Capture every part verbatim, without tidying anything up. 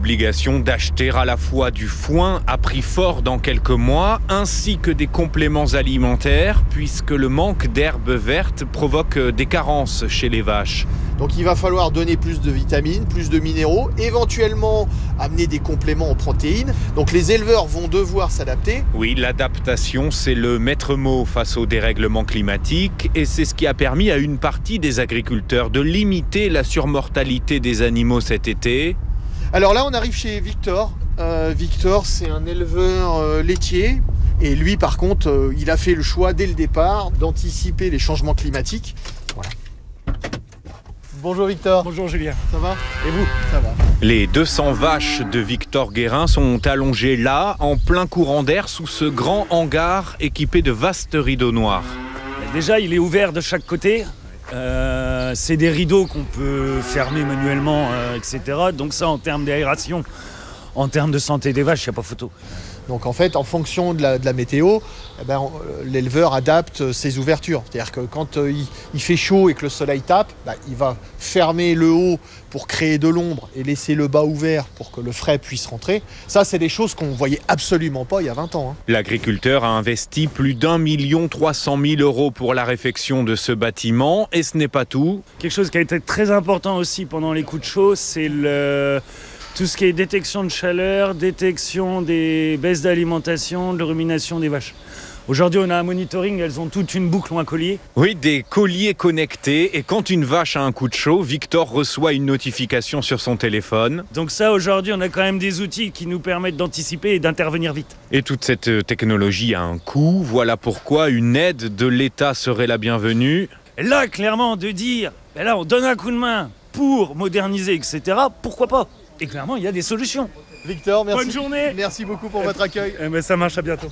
l'obligation d'acheter à la fois du foin à prix fort dans quelques mois, ainsi que des compléments alimentaires, puisque le manque d'herbes vertes provoque des carences chez les vaches. Donc il va falloir donner plus de vitamines, plus de minéraux, éventuellement amener des compléments en protéines. Donc les éleveurs vont devoir s'adapter. Oui, l'adaptation, c'est le maître mot face au dérèglement climatique et c'est ce qui a permis à une partie des agriculteurs de limiter la surmortalité des animaux cet été. Alors là, on arrive chez Victor. Euh, Victor, c'est un éleveur euh, laitier. Et lui, par contre, euh, il a fait le choix dès le départ d'anticiper les changements climatiques. Voilà. Bonjour Victor. Bonjour Julien. Ça va ? Et vous ? Ça va. Les deux cents vaches de Victor Guérin sont allongées là, en plein courant d'air, sous ce grand hangar équipé de vastes rideaux noirs. Déjà, il est ouvert de chaque côté. Euh, c'est des rideaux qu'on peut fermer manuellement, euh, et cetera. Donc ça, en termes d'aération, en termes de santé des vaches, il n'y a pas photo. Donc en fait, en fonction de la, de la météo, eh ben, l'éleveur adapte ses ouvertures. C'est-à-dire que quand euh, il, il fait chaud et que le soleil tape, bah, il va fermer le haut pour créer de l'ombre et laisser le bas ouvert pour que le frais puisse rentrer. Ça, c'est des choses qu'on ne voyait absolument pas il y a vingt ans. Hein. L'agriculteur a investi plus d'un million trois cent mille euros pour la réfection de ce bâtiment et ce n'est pas tout. Quelque chose qui a été très important aussi pendant les coups de chaud, c'est le... tout ce qui est détection de chaleur, détection des baisses d'alimentation, de rumination des vaches. Aujourd'hui, on a un monitoring, elles ont toute une boucle ou un collier. Oui, des colliers connectés. Et quand une vache a un coup de chaud, Victor reçoit une notification sur son téléphone. Donc ça, aujourd'hui, on a quand même des outils qui nous permettent d'anticiper et d'intervenir vite. Et toute cette technologie a un coût. Voilà pourquoi une aide de l'État serait la bienvenue. Et là, clairement, de dire, ben là, on donne un coup de main pour moderniser, et cetera, pourquoi pas ? Et clairement, il y a des solutions. Victor, merci. Bonne journée. Merci beaucoup pour votre accueil. Eh ben, ça marche, à bientôt.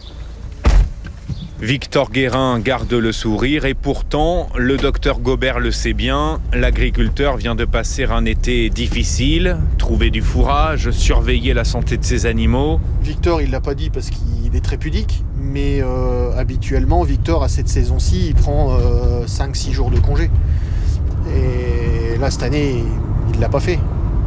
Victor Guérin garde le sourire et pourtant, le docteur Gobert le sait bien, l'agriculteur vient de passer un été difficile, trouver du fourrage, surveiller la santé de ses animaux. Victor, il ne l'a pas dit parce qu'il est très pudique, mais euh, habituellement, Victor, à cette saison-ci, il prend euh, cinq six jours de congé. Et là, cette année, il ne l'a pas fait.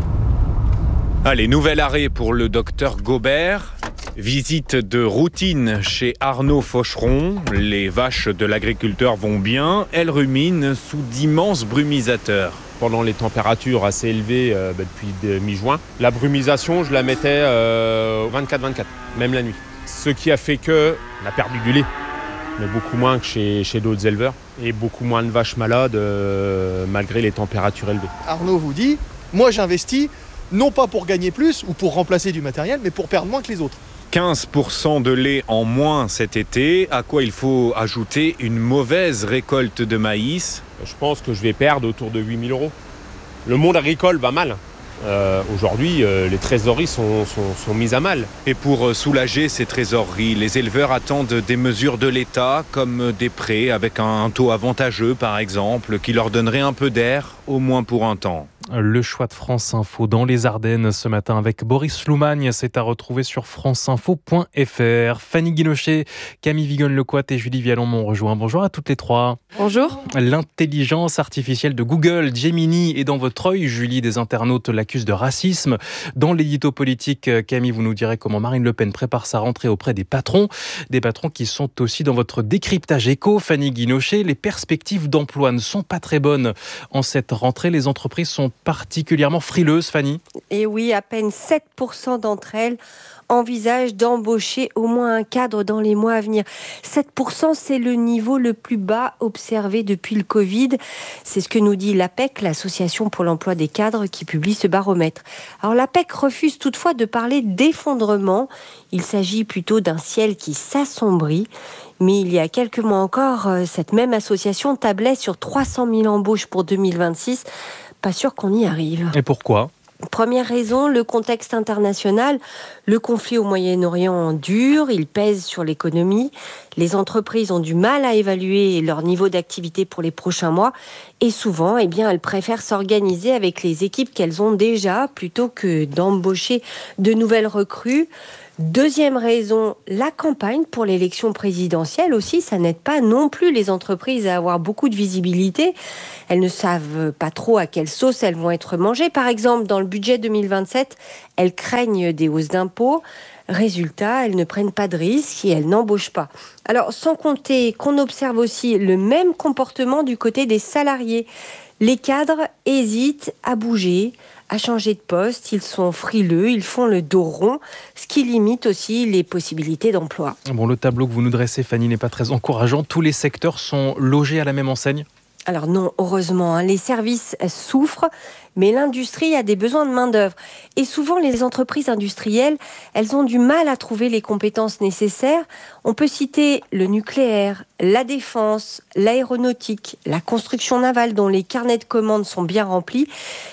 Allez, nouvel arrêt pour le docteur Gobert. Visite de routine chez Arnaud Faucheron. Les vaches de l'agriculteur vont bien. Elles ruminent sous d'immenses brumisateurs. Pendant les températures assez élevées euh, bah, depuis de, mi-juin, la brumisation, je la mettais euh, vingt-quatre vingt-quatre, même la nuit. Ce qui a fait qu'on a perdu du lait, mais beaucoup moins que chez, chez d'autres éleveurs. Et beaucoup moins de vaches malades euh, malgré les températures élevées. Arnaud vous dit, moi j'investis, non pas pour gagner plus ou pour remplacer du matériel, mais pour perdre moins que les autres. quinze pour cent de lait en moins cet été, à quoi il faut ajouter une mauvaise récolte de maïs. Je pense que je vais perdre autour de huit mille euros. Le monde agricole va mal. Euh, aujourd'hui, euh, les trésoreries sont, sont, sont mises à mal. Et pour soulager ces trésoreries, les éleveurs attendent des mesures de l'État, comme des prêts avec un taux avantageux par exemple, qui leur donnerait un peu d'air, au moins pour un temps. Le choix de France Info dans les Ardennes ce matin avec Boris Loumagne, c'est à retrouver sur franceinfo point f r. Fanny Guinochet, Camille Vigonne-Lecoat et Julie Vialon m'ont rejoint. Bonjour à toutes les trois. Bonjour. L'intelligence artificielle de Google, Gemini, est dans votre œil. Julie, des internautes l'accusent de racisme. Dans l'édito politique, Camille, vous nous direz comment Marine Le Pen prépare sa rentrée auprès des patrons. Des patrons qui sont aussi dans votre décryptage éco. Fanny Guinochet, les perspectives d'emploi ne sont pas très bonnes en cette rentrée. Les entreprises sont particulièrement frileuses, Fanny. Et oui, à peine sept pour cent d'entre elles envisagent d'embaucher au moins un cadre dans les mois à venir. sept pour cent, c'est le niveau le plus bas observé depuis le Covid. C'est ce que nous dit l'APEC, l'Association pour l'emploi des cadres, qui publie ce baromètre. Alors l'APEC refuse toutefois de parler d'effondrement. Il s'agit plutôt d'un ciel qui s'assombrit. Mais il y a quelques mois encore, cette même association tablait sur trois cent mille embauches pour deux mille vingt-six. Pas sûr qu'on y arrive. Et pourquoi ? Première raison, le contexte international. Le conflit au Moyen-Orient dure, il pèse sur l'économie. Les entreprises ont du mal à évaluer leur niveau d'activité pour les prochains mois. Et souvent, eh bien, elles préfèrent s'organiser avec les équipes qu'elles ont déjà plutôt que d'embaucher de nouvelles recrues. Deuxième raison, la campagne pour l'élection présidentielle aussi, ça n'aide pas non plus les entreprises à avoir beaucoup de visibilité. Elles ne savent pas trop à quelle sauce elles vont être mangées. Par exemple, dans le budget deux mille vingt-sept, elles craignent des hausses d'impôts. Résultat, elles ne prennent pas de risques et elles n'embauchent pas. Alors, sans compter qu'on observe aussi le même comportement du côté des salariés. Les cadres hésitent à bouger, à changer de poste, ils sont frileux, ils font le dos rond, ce qui limite aussi les possibilités d'emploi. Bon, le tableau que vous nous dressez, Fanny, n'est pas très encourageant. Tous les secteurs sont logés à la même enseigne ? Alors non, heureusement, hein, les services souffrent, mais l'industrie a des besoins de main-d'œuvre. Et souvent, les entreprises industrielles, elles ont du mal à trouver les compétences nécessaires. On peut citer le nucléaire, la défense, l'aéronautique, la construction navale, dont les carnets de commandes sont bien remplis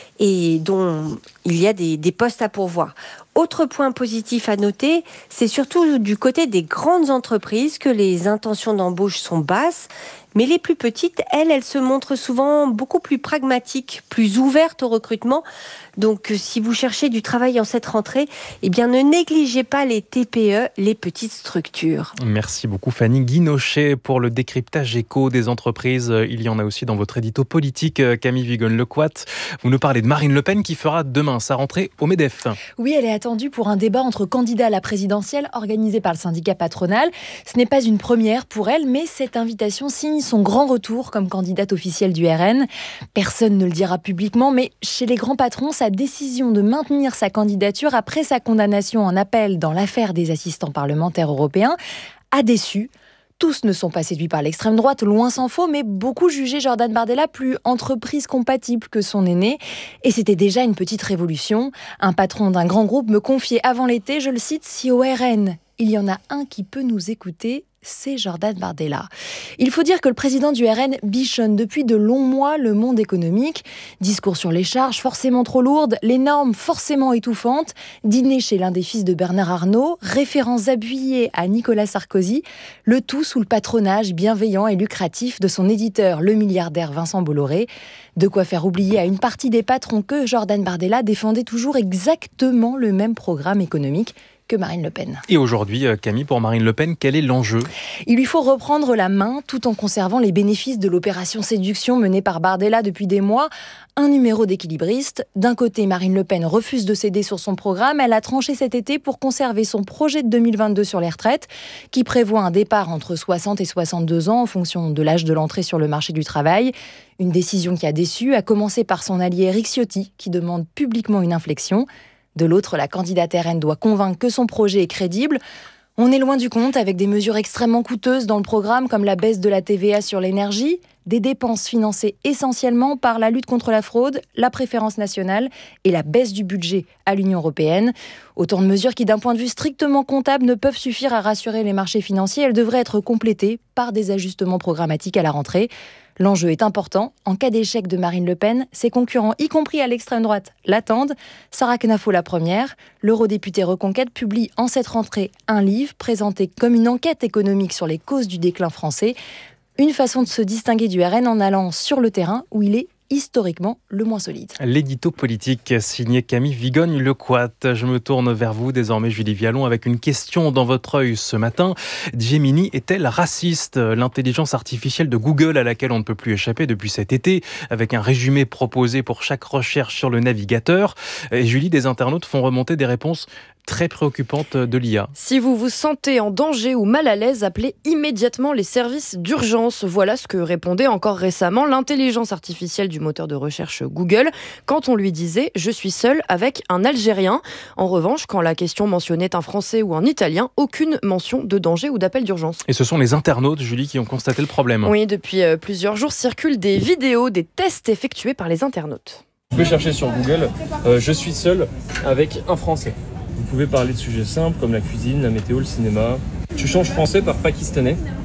et dont il y a des, des postes à pourvoir. Autre point positif à noter, c'est surtout du côté des grandes entreprises que les intentions d'embauche sont basses. Mais les plus petites, elles, elles se montrent souvent beaucoup plus pragmatiques, plus ouvertes au recrutement. Donc, si vous cherchez du travail en cette rentrée, eh bien, ne négligez pas les T P E, les petites structures. Merci beaucoup, Fanny Guinochet, pour le décryptage éco des entreprises. Il y en a aussi dans votre édito politique, Camille Vigonne-Lecoat. Vous nous parlez de Marine Le Pen qui fera demain sa rentrée au MEDEF. Oui, elle est attendue pour un débat entre candidats à la présidentielle organisé par le syndicat patronal. Ce n'est pas une première pour elle, mais cette invitation signe son grand retour comme candidate officielle du R N. Personne ne le dira publiquement, mais chez les grands patrons, sa décision de maintenir sa candidature après sa condamnation en appel dans l'affaire des assistants parlementaires européens a déçu. Tous ne sont pas séduits par l'extrême droite, loin s'en faut, mais beaucoup jugeaient Jordan Bardella plus entreprise compatible que son aîné. Et c'était déjà une petite révolution. Un patron d'un grand groupe me confiait avant l'été, je le cite, si au R N, il y en a un qui peut nous écouter, c'est Jordan Bardella. Il faut dire que le président du R N bichonne depuis de longs mois le monde économique. Discours sur les charges forcément trop lourdes, les normes forcément étouffantes, dîner chez l'un des fils de Bernard Arnault, références appuyées à Nicolas Sarkozy, le tout sous le patronage bienveillant et lucratif de son éditeur, le milliardaire Vincent Bolloré. De quoi faire oublier à une partie des patrons que Jordan Bardella défendait toujours exactement le même programme économique que Marine Le Pen. Et aujourd'hui, Camille, pour Marine Le Pen, quel est l'enjeu ? Il lui faut reprendre la main tout en conservant les bénéfices de l'opération séduction menée par Bardella depuis des mois. Un numéro d'équilibriste. D'un côté, Marine Le Pen refuse de céder sur son programme. Elle a tranché cet été pour conserver son projet de deux mille vingt-deux sur les retraites, qui prévoit un départ entre soixante et soixante-deux ans en fonction de l'âge de l'entrée sur le marché du travail. Une décision qui a déçu, à commencer par son allié Éric Ciotti, qui demande publiquement une inflexion. De l'autre, la candidate R N doit convaincre que son projet est crédible. On est loin du compte avec des mesures extrêmement coûteuses dans le programme comme la baisse de la T V A sur l'énergie, des dépenses financées essentiellement par la lutte contre la fraude, la préférence nationale et la baisse du budget à l'Union européenne. Autant de mesures qui, d'un point de vue strictement comptable, ne peuvent suffire à rassurer les marchés financiers. Elles devraient être complétées par des ajustements programmatiques à la rentrée. L'enjeu est important. En cas d'échec de Marine Le Pen, ses concurrents, y compris à l'extrême droite, l'attendent. Sarah Knafo la première. L'eurodéputée Reconquête publie en cette rentrée un livre présenté comme une enquête économique sur les causes du déclin français. Une façon de se distinguer du R N en allant sur le terrain où il est historiquement le moins solide. L'édito politique signé Camille Vigogne-Lecoat. Je me tourne vers vous désormais, Julie Vialon, avec une question dans votre œil ce matin. Gemini est-elle raciste ? L'intelligence artificielle de Google à laquelle on ne peut plus échapper depuis cet été, avec un résumé proposé pour chaque recherche sur le navigateur. Et Julie, des internautes font remonter des réponses très préoccupante de l'I A. Si vous vous sentez en danger ou mal à l'aise, appelez immédiatement les services d'urgence. Voilà ce que répondait encore récemment l'intelligence artificielle du moteur de recherche Google quand on lui disait « Je suis seul avec un Algérien ». En revanche, quand la question mentionnait un Français ou un Italien, aucune mention de danger ou d'appel d'urgence. Et ce sont les internautes, Julie, qui ont constaté le problème. Oui, depuis euh, plusieurs jours circulent des vidéos, des tests effectués par les internautes. Vous pouvez chercher sur Google euh, « Je suis seul avec un Français ». Vous pouvez parler de sujets simples comme la cuisine, la météo, le cinéma. Tu changes français par pakistanais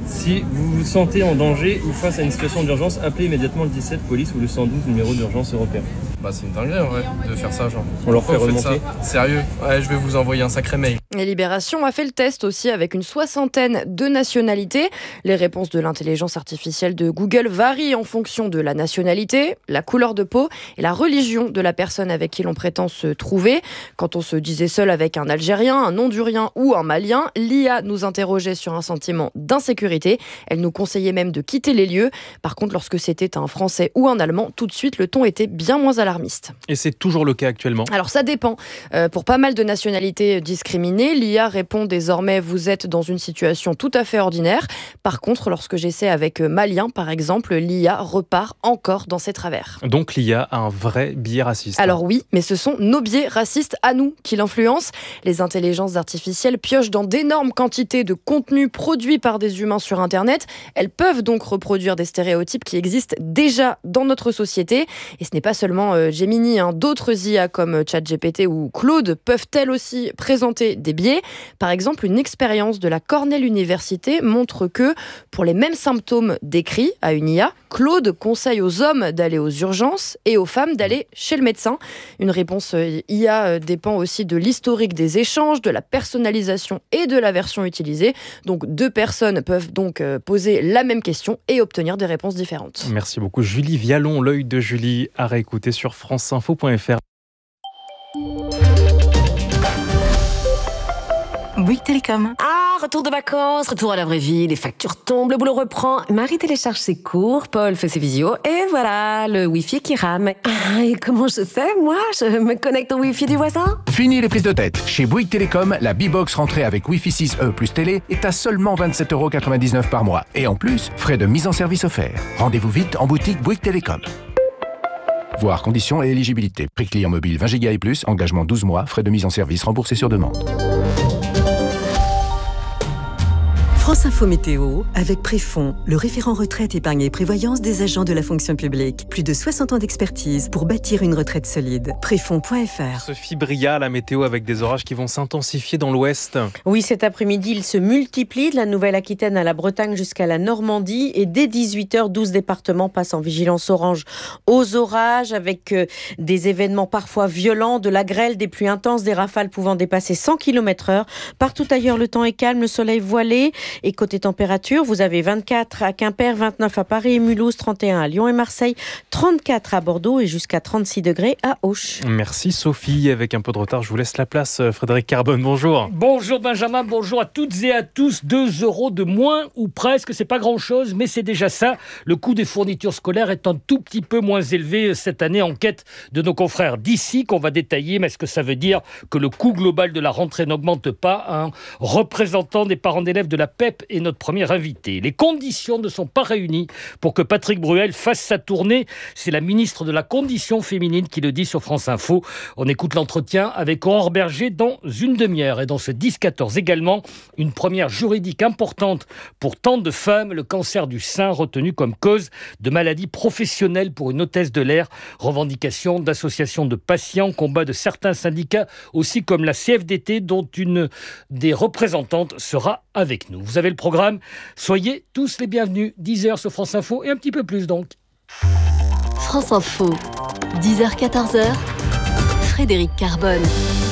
Si vous vous sentez en danger ou face à une situation d'urgence, appelez immédiatement le dix-sept police ou le cent douze numéro d'urgence européen. Bah c'est une dinguerie en vrai de faire ça genre. On leur fait Pourquoi vous remonter. faites ça ? Sérieux ? Ouais, je vais vous envoyer un sacré mail. Et Libération a fait le test aussi avec une soixantaine de nationalités. Les réponses de l'intelligence artificielle de Google varient en fonction de la nationalité, la couleur de peau et la religion de la personne avec qui l'on prétend se trouver. Quand on se disait seul avec un Algérien, un Hondurien ou un Malien, l'I A nous interrogeait sur un sentiment d'insécurité. Elle nous conseillait même de quitter les lieux. Par contre, lorsque c'était un Français ou un Allemand, tout de suite, le ton était bien moins alarmiste. Et c'est toujours le cas actuellement ? Alors ça dépend. Euh, pour pas mal de nationalités discriminées, l'I A répond désormais « vous êtes dans une situation tout à fait ordinaire ». Par contre, lorsque j'essaie avec Malien, par exemple, l'I A repart encore dans ses travers. Donc l'I A a un vrai biais raciste. Alors oui, mais ce sont nos biais racistes à nous qui l'influencent. Les intelligences artificielles piochent dans d'énormes quantités de contenus produits par des humains sur Internet. Elles peuvent donc reproduire des stéréotypes qui existent déjà dans notre société. Et ce n'est pas seulement euh, Gemini, hein. D'autres I A comme ChatGPT ou Claude peuvent elles aussi présenter des biais. Par exemple, une expérience de la Cornell University montre que pour les mêmes symptômes décrits à une I A, Claude conseille aux hommes d'aller aux urgences et aux femmes d'aller chez le médecin. Une réponse I A dépend aussi de l'historique des échanges, de la personnalisation et de la version utilisée. Donc deux personnes peuvent donc poser la même question et obtenir des réponses différentes. Merci beaucoup Julie Vialon, l'œil de Julie à réécouter sur franceinfo point f r. Bouygues Télécom. Ah, retour de vacances, retour à la vraie vie, les factures tombent, le boulot reprend. Marie télécharge ses cours, Paul fait ses visios, et voilà, le Wi-Fi qui rame. Ah, et comment je fais, moi ? Je me connecte au Wi-Fi du voisin ? Fini les prises de tête. Chez Bouygues Télécom, la B-Box rentrée avec Wi-Fi six E plus télé est à seulement vingt-sept euros quatre-vingt-dix-neuf par mois. Et en plus, frais de mise en service offerts. Rendez-vous vite en boutique Bouygues Télécom. Voir conditions et éligibilité. Prix client mobile vingt giga et plus, engagement douze mois, frais de mise en service remboursés sur demande. France Info Météo, avec Préfond, le référent retraite, épargne et prévoyance des agents de la fonction publique. Plus de soixante ans d'expertise pour bâtir une retraite solide. Préfond point f r. Sophie Bria, la météo avec des orages qui vont s'intensifier dans l'ouest. Oui, cet après-midi, ils se multiplient de la Nouvelle-Aquitaine à la Bretagne jusqu'à la Normandie. Et dès dix-huit heures, douze départements passent en vigilance orange aux orages, avec euh, des événements parfois violents, de la grêle, des pluies intenses, des rafales pouvant dépasser cent kilomètres heure. Partout ailleurs, le temps est calme, le soleil voilé. Et côté température, vous avez vingt-quatre à Quimper, vingt-neuf à Paris et Mulhouse, trente et un à Lyon et Marseille, trente-quatre à Bordeaux et jusqu'à trente-six degrés à Auch. Merci Sophie. Avec un peu de retard, je vous laisse la place. Frédéric Carbone, bonjour. Bonjour Benjamin, bonjour à toutes et à tous. deux euros de moins ou presque, c'est pas grand-chose, mais c'est déjà ça. Le coût des fournitures scolaires est un tout petit peu moins élevé cette année. Enquête de nos confrères d'ici qu'on va détailler. Mais est-ce que ça veut dire que le coût global de la rentrée n'augmente pas ? Un représentant des parents d'élèves de la P E P est notre premier invité. Les conditions ne sont pas réunies pour que Patrick Bruel fasse sa tournée. C'est la ministre de la Condition féminine qui le dit sur France Info. On écoute l'entretien avec Aurore Berger dans une demi-heure. Et dans ce dix quatorze également, une première juridique importante pour tant de femmes, le cancer du sein retenu comme cause de maladie professionnelle pour une hôtesse de l'air. Revendication d'associations de patients, combat de certains syndicats, aussi comme la C F D T, dont une des représentantes sera avec nous. Vous avez le programme, soyez tous les bienvenus, dix heures sur France Info et un petit peu plus donc. France Info, dix heures quatorze heures, Frédéric Carbone.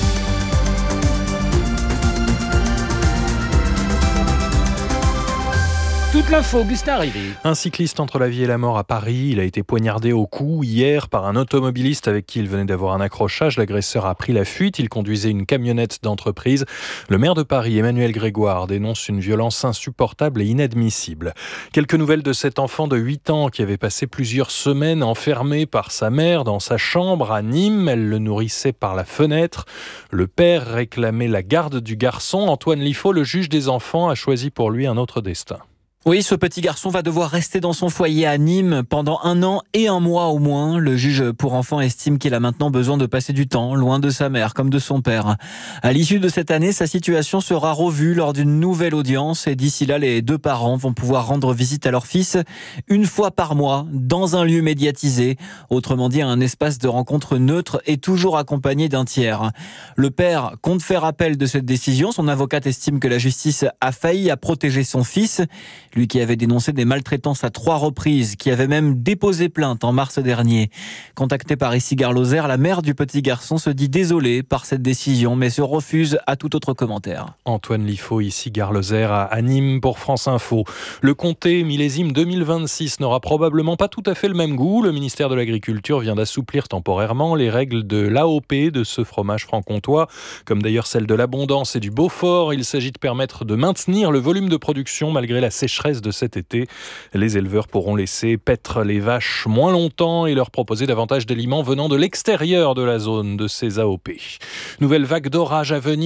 Toute l'info, Augustin arrivé. Un cycliste entre la vie et la mort à Paris. Il a été poignardé au cou hier par un automobiliste avec qui il venait d'avoir un accrochage. L'agresseur a pris la fuite. Il conduisait une camionnette d'entreprise. Le maire de Paris, Emmanuel Grégoire, dénonce une violence insupportable et inadmissible. Quelques nouvelles de cet enfant de huit ans qui avait passé plusieurs semaines enfermé par sa mère dans sa chambre à Nîmes. Elle le nourrissait par la fenêtre. Le père réclamait la garde du garçon. Antoine Liffaut, le juge des enfants, a choisi pour lui un autre destin. Oui, ce petit garçon va devoir rester dans son foyer à Nîmes pendant un an et un mois au moins. Le juge pour enfants estime qu'il a maintenant besoin de passer du temps loin de sa mère comme de son père. À l'issue de cette année, sa situation sera revue lors d'une nouvelle audience et d'ici là, les deux parents vont pouvoir rendre visite à leur fils une fois par mois dans un lieu médiatisé, autrement dit un espace de rencontre neutre et toujours accompagné d'un tiers. Le père compte faire appel de cette décision. Son avocate estime que la justice a failli à protéger son fils. Lui qui avait dénoncé des maltraitances à trois reprises, qui avait même déposé plainte en mars dernier. Contactée par ici Gare-Lozère, la mère du petit garçon se dit désolée par cette décision, mais se refuse à tout autre commentaire. Antoine Liffaut, ici Gare-Lozère à Nîmes pour France Info. Le comté millésime deux mille vingt-six n'aura probablement pas tout à fait le même goût. Le ministère de l'Agriculture vient d'assouplir temporairement les règles de l'A O P de ce fromage franc-comtois, comme d'ailleurs celle de l'Abondance et du Beaufort. Il s'agit de permettre de maintenir le volume de production malgré la sécheresse de cet été. Les éleveurs pourront laisser paître les vaches moins longtemps et leur proposer davantage d'aliments venant de l'extérieur de la zone de ces A O P. Nouvelle vague d'orage à venir.